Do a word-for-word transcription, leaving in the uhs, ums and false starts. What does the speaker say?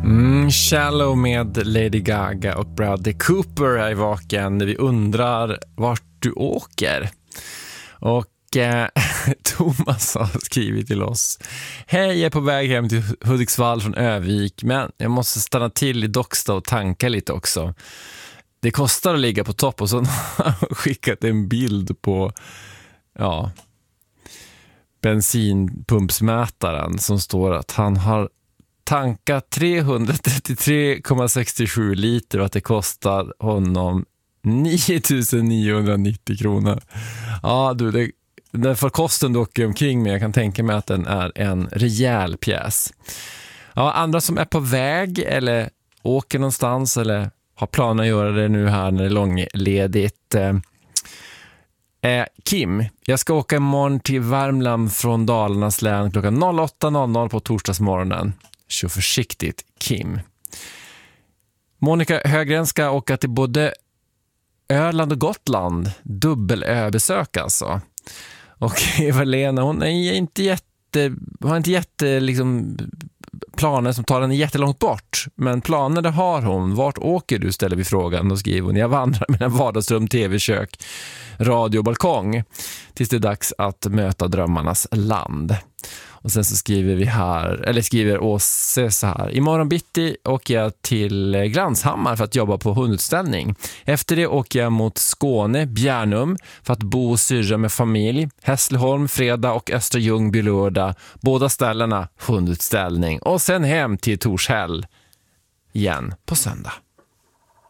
Mm, Shallow med Lady Gaga och Bradley Cooper är i vaken. Vi undrar vart du åker. Och eh, Thomas har skrivit till oss: hej, jag är på väg hem till Hudiksvall från Övik, men jag måste stanna till i Docksta och tanka lite också. Det kostar att ligga på topp. Och så har han skickat en bild på ja, bensinpumpsmätaren som står att han har tankat trehundratrettiotre komma sextiosju liter och att det kostar honom nio tusen niohundranittio kronor. Ja, du, det, den för kosten du åker omkring med, jag kan tänka mig att den är en rejäl pjäs. Ja, andra som är på väg eller åker någonstans eller har planer att göra det nu här när det är långledigt. Eh, Kim, jag ska åka imorgon till Värmland från Dalarnas län klockan åtta noll noll på torsdagsmorgonen. Så försiktigt, Kim. Monica Högren ska åka till både Öland och Gotland. Dubbelöbesök alltså. Och Eva-Lena, hon är inte jätte, har inte jätte liksom, planer som tar henne jättelångt bort. Men planer det har hon. Vart åker du, ställer vi frågan. Då skriver hon: jag vandrar mellan vardagsrum, tv-kök, radio och balkong tills det är dags att möta drömmarnas land. Och sen så skriver vi här, eller skriver Åse så här: imorgon bitti åker jag till Glanshammar för att jobba på hundutställning. Efter det åker jag mot Skåne, Bjärnum, för att bo och syrra med familj. Hässleholm fredag och Östra Ljungby lördag. Båda ställena hundutställning. Och sen hem till Torshäll igen på söndag.